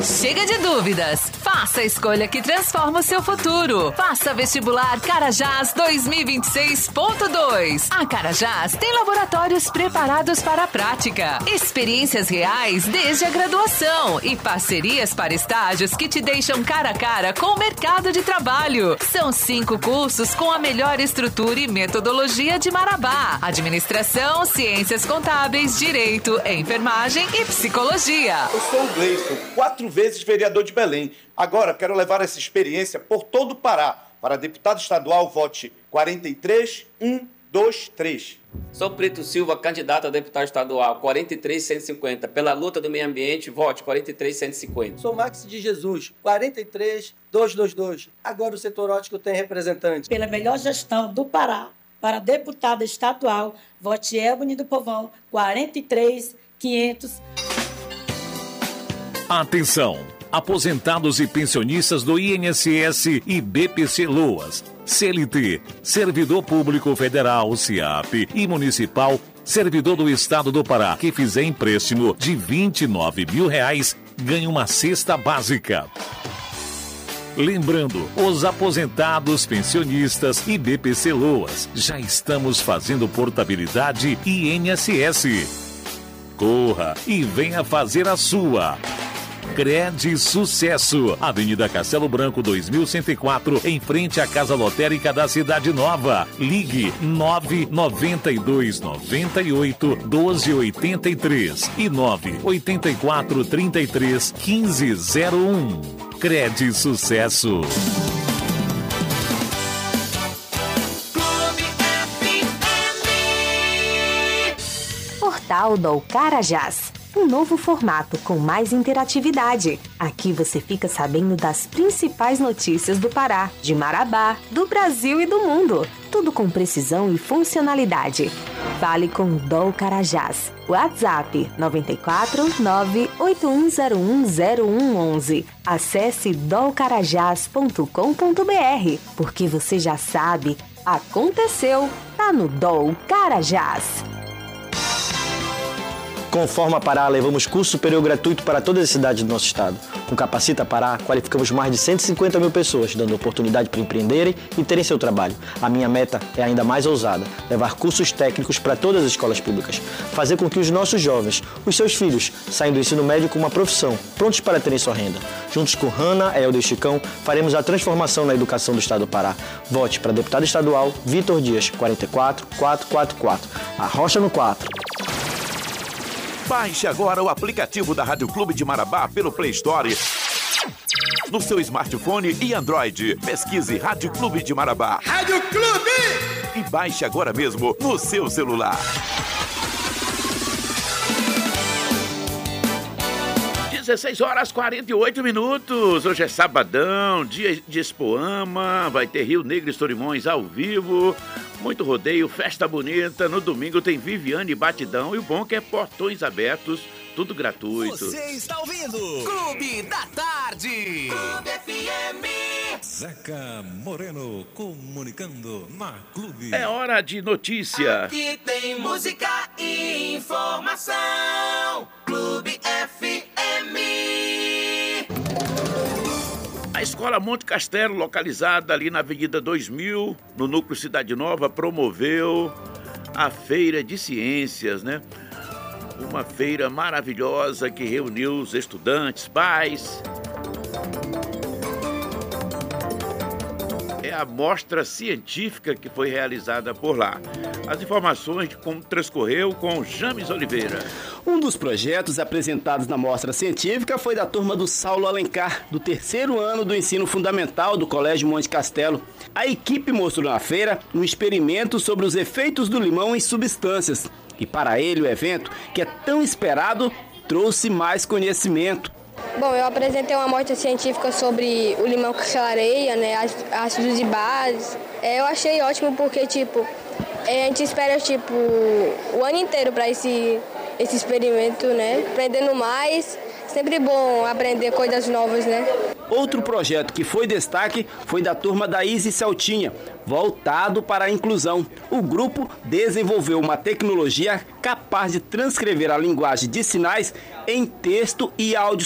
Chega de dúvidas. Faça a escolha que transforma o seu futuro. Faça vestibular Carajás 2026.2. A Carajás tem laboratórios preparados para a prática, experiências reais desde a graduação e parcerias para estágios que te deixam cara a cara com o mercado de trabalho. São 5 cursos com a melhor estrutura e metodologia de Marabá: administração, ciências contábeis, direito, enfermagem e psicologia. Eu sou o Gleison, 4 vezes vereador de Belém. Agora quero levar essa experiência por todo o Pará. Para deputado estadual, vote 43123. Sou Preto Silva, candidato a deputado estadual, 43150. Pela luta do meio ambiente, vote 43150. Sou Max de Jesus, 43222. Agora o setor ótico tem representante. Pela melhor gestão do Pará, para deputada estadual, vote Elbani do Povão, 43500. Atenção! Aposentados e pensionistas do INSS e BPC Loas, CLT, Servidor Público Federal, SIAP e Municipal, Servidor do Estado do Pará, que fizer empréstimo de R$29 mil, ganha uma cesta básica. Lembrando, os aposentados, pensionistas e BPC Loas, já estamos fazendo portabilidade INSS. Corra e venha fazer a sua. Cred Sucesso, Avenida Castelo Branco 2104, em frente à Casa Lotérica da Cidade Nova. Ligue 992 98 1283 e 984 33 1501. Cred Sucesso. Portal do Carajás. Um novo formato com mais interatividade. Aqui você fica sabendo das principais notícias do Pará, de Marabá, do Brasil e do mundo. Tudo com precisão e funcionalidade. Fale com o DOL Carajás. WhatsApp 94 981010111. Acesse dolcarajás.com.br. Porque você já sabe, aconteceu, tá no DOL Carajás. Com Forma Pará, levamos curso superior gratuito para todas as cidades do nosso estado. Com Capacita Pará, qualificamos mais de 150 mil pessoas, dando oportunidade para empreenderem e terem seu trabalho. A minha meta é ainda mais ousada, levar cursos técnicos para todas as escolas públicas. Fazer com que os nossos jovens, os seus filhos, saiam do ensino médio com uma profissão, prontos para terem sua renda. Juntos com Hanna, Helder e Chicão, faremos a transformação na educação do estado do Pará. Vote para deputado estadual Vitor Dias, 44444. Arrocha no 4. Baixe agora o aplicativo da Rádio Clube de Marabá pelo Play Store, no seu smartphone e Android. Pesquise Rádio Clube de Marabá. Rádio Clube! E baixe agora mesmo no seu celular. 16h48. Hoje é sabadão, dia de Expoama. Vai ter Rio Negro e Solimões ao vivo. Muito rodeio, festa bonita. No domingo tem Viviane Batidão. E o bom é que é portões abertos, tudo gratuito. Você está ouvindo Clube da Tarde. Clube FM. Zeca Moreno comunicando na Clube. É hora de notícia. Aqui tem música e informação. Clube FM. A Escola Monte Castelo, localizada ali na Avenida 2000, no núcleo Cidade Nova, promoveu a Feira de Ciências, né? Uma feira maravilhosa que reuniu os estudantes, pais. É a mostra científica que foi realizada por lá. As informações de como transcorreu com James Oliveira. Um dos projetos apresentados na mostra científica foi da turma do Saulo Alencar, do 3º ano do ensino fundamental do Colégio Monte Castelo. A equipe mostrou na feira um experimento sobre os efeitos do limão em substâncias. E para ele o evento, que é tão esperado, trouxe mais conhecimento. Bom, eu apresentei uma mostra científica sobre o limão com areia, né, ácidos e bases. Eu achei ótimo porque, a gente espera, o ano inteiro para esse experimento, né, aprendendo mais. Sempre bom aprender coisas novas, né? Outro projeto que foi destaque foi da turma da Izzy Saltinha, voltado para a inclusão. O grupo desenvolveu uma tecnologia capaz de transcrever a linguagem de sinais em texto e áudios,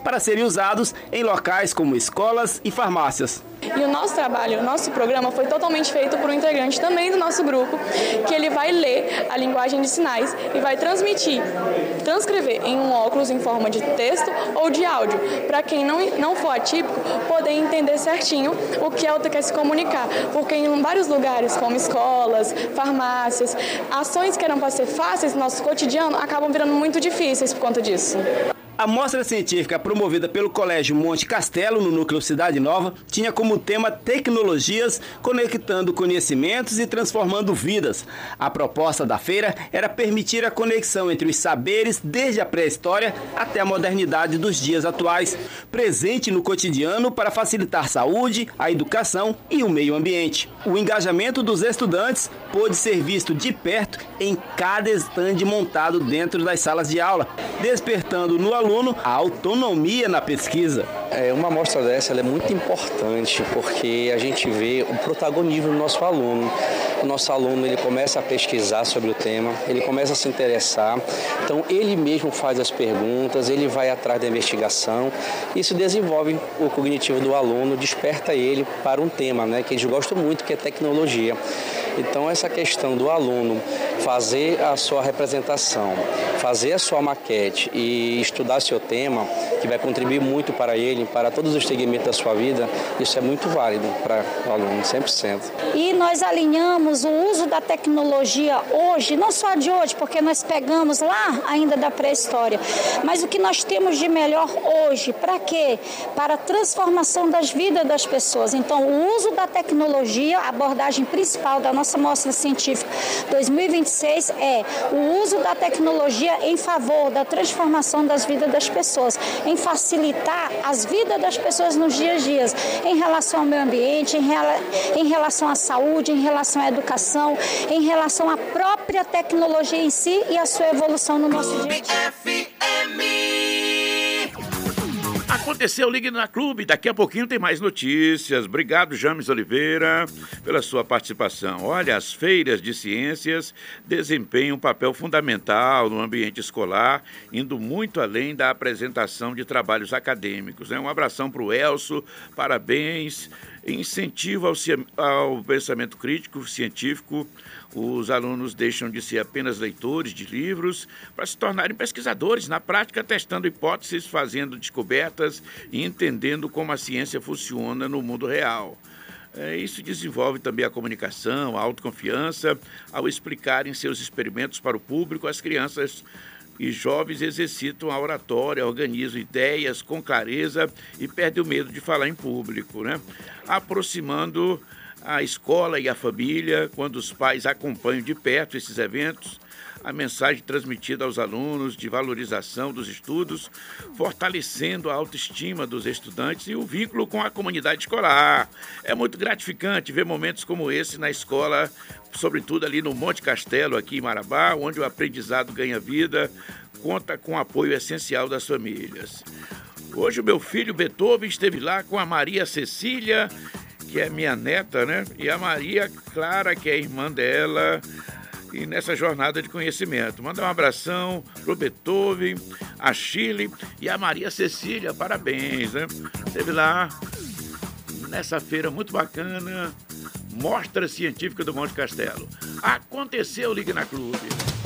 para serem usados em locais como escolas e farmácias. E o nosso trabalho, o nosso programa foi totalmente feito por um integrante também do nosso grupo, que ele vai ler a linguagem de sinais e vai transcrever em um óculos em forma de texto ou de áudio, para quem não for atípico poder entender certinho o que a outra quer se comunicar, porque em vários lugares, como escolas, farmácias, ações que eram para ser fáceis no nosso cotidiano acabam virando muito difíceis por conta disso. A mostra científica promovida pelo Colégio Monte Castelo, no núcleo Cidade Nova, tinha como tema tecnologias conectando conhecimentos e transformando vidas. A proposta da feira era permitir a conexão entre os saberes desde a pré-história até a modernidade dos dias atuais, presente no cotidiano para facilitar a saúde, a educação e o meio ambiente. O engajamento dos estudantes pôde ser visto de perto em cada estande montado dentro das salas de aula, despertando no aluno a autonomia na pesquisa. Uma amostra dessa é muito importante porque a gente vê o protagonismo do nosso aluno. O nosso aluno ele começa a pesquisar sobre o tema, ele começa a se interessar, então ele mesmo faz as perguntas, ele vai atrás da investigação. Isso desenvolve o cognitivo do aluno, desperta ele para um tema, que eles gostam muito, que é tecnologia. Então essa questão do aluno fazer a sua representação, fazer a sua maquete e estudar seu tema, que vai contribuir muito para ele, para todos os segmentos da sua vida, isso é muito válido para o aluno, 100%. E nós alinhamos o uso da tecnologia hoje, não só de hoje, porque nós pegamos lá ainda da pré-história, mas o que nós temos de melhor hoje, para quê? Para a transformação das vidas das pessoas. Então, o uso da tecnologia, a abordagem principal da nossa mostra científica 2026 é o uso da tecnologia em favor da transformação das vidas das pessoas, em facilitar as vidas das pessoas nos dias a dias, em relação ao meio ambiente, em relação à saúde, em relação à educação, em relação à própria tecnologia em si e a sua evolução no nosso dia a dia. Aconteceu, ligue na Clube. Daqui a pouquinho tem mais notícias. Obrigado, James Oliveira, pela sua participação. Olha, as feiras de ciências desempenham um papel fundamental no ambiente escolar, indo muito além da apresentação de trabalhos acadêmicos. Um abração para o Elso, parabéns. Incentivo ao pensamento crítico, científico. Os alunos deixam de ser apenas leitores de livros para se tornarem pesquisadores, na prática testando hipóteses, fazendo descobertas e entendendo como a ciência funciona no mundo real. Isso desenvolve também a comunicação, a autoconfiança, ao explicarem seus experimentos para o público. As crianças e jovens exercitam a oratória, organizam ideias com clareza e perdem o medo de falar em público, aproximando a escola e a família. Quando os pais acompanham de perto esses eventos, a mensagem transmitida aos alunos de valorização dos estudos, fortalecendo a autoestima dos estudantes e o vínculo com a comunidade escolar. É muito gratificante ver momentos como esse na escola, sobretudo ali no Monte Castelo, aqui em Marabá, onde o aprendizado ganha vida, conta com o apoio essencial das famílias. Hoje o meu filho Beethoven esteve lá com a Maria Cecília, que é minha neta, e a Maria Clara, que é irmã dela, e nessa jornada de conhecimento. Manda um abração pro Beethoven, a Chile e a Maria Cecília, parabéns, Esteve lá nessa feira muito bacana, Mostra Científica do Monte Castelo. Aconteceu, ligue na Clube.